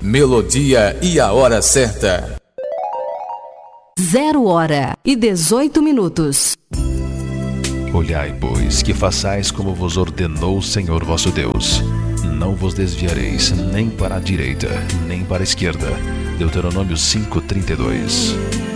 melodia e a hora certa. 0h18. Olhai, pois, que façais como vos ordenou o Senhor vosso Deus. Não vos desviareis nem para a direita, nem para a esquerda. Deuteronômio 5:32.